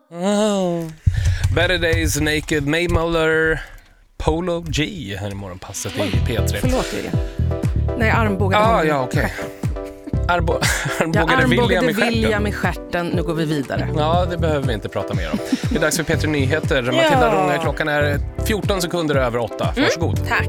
Oh. Better Days, Naked, May Muller, Polo G här i morgonpasset i P3. Förlåt, William. Nej, armbågade. Ja, okej. Armbågade William i stjärten. Nu går vi vidare. Ja, det behöver vi inte prata mer om. Det är dags för P3 Nyheter. Matilda Ronge, klockan är 14 sekunder över 8. Varsågod. Tack.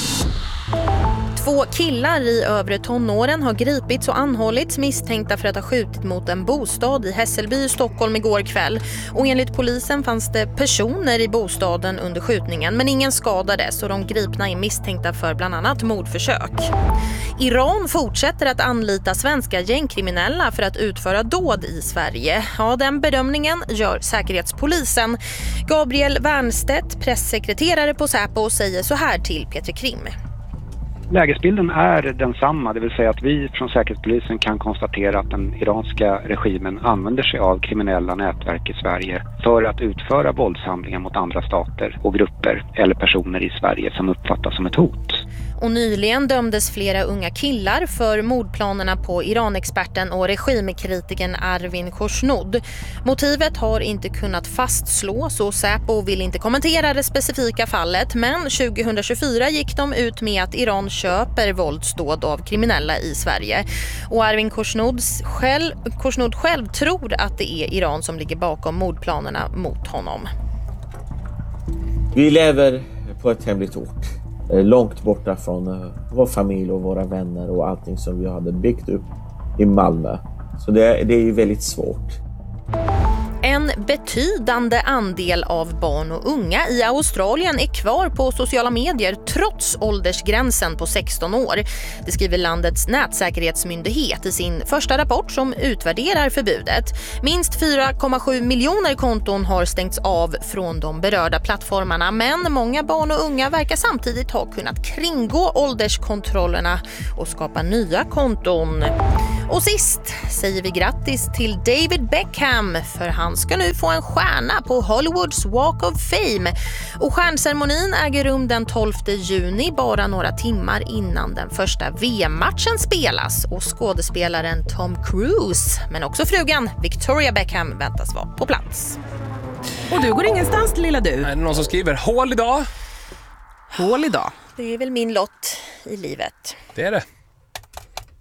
2 killar i övre tonåren har gripits och anhållits misstänkta för att ha skjutit mot en bostad i Hässelby i Stockholm igår kväll. Och enligt polisen fanns det personer i bostaden under skjutningen, men ingen skadades och de gripna är misstänkta för bland annat mordförsök. Iran fortsätter att anlita svenska gängkriminella för att utföra dåd i Sverige. Ja, den bedömningen gör Säkerhetspolisen. Gabriel Wernstedt, pressekreterare på Säpo, säger så här till Peter Krim. Lägesbilden är densamma, det vill säga att vi från Säkerhetspolisen kan konstatera att den iranska regimen använder sig av kriminella nätverk i Sverige för att utföra våldshandlingar mot andra stater och grupper eller personer i Sverige som uppfattas som ett hot. Och nyligen dömdes flera unga killar för mordplanerna på Iranexperten och regimkritiken Arvin Khoshnoud. Motivet har inte kunnat fastslås och Säpo vill inte kommentera det specifika fallet, men 2024 gick de ut med att Iran köper våldsdåd av kriminella i Sverige. Och Arvin Khoshnoud själv tror att det är Iran som ligger bakom mordplanerna mot honom. Vi lever på ett hemligt ort. Långt borta från vår familj och våra vänner och allting som vi hade byggt upp i Malmö. Så det är ju väldigt svårt. En betydande andel av barn och unga i Australien är kvar på sociala medier trots åldersgränsen på 16 år. Det skriver landets nätsäkerhetsmyndighet i sin första rapport som utvärderar förbudet. Minst 4,7 miljoner konton har stängts av från de berörda plattformarna, men många barn och unga verkar samtidigt ha kunnat kringgå ålderskontrollerna och skapa nya konton. Och sist säger vi grattis till David Beckham, för han ska nu få en stjärna på Hollywoods Walk of Fame. Och stjärnceremonin äger rum den 12 juni, bara några timmar innan den första VM-matchen spelas. Och skådespelaren Tom Cruise, men också frugan Victoria Beckham, väntas vara på plats. Och du går ingenstans, lilla du. Är det någon som skriver hål idag? Hål idag. Det är väl min lott i livet. Det är det.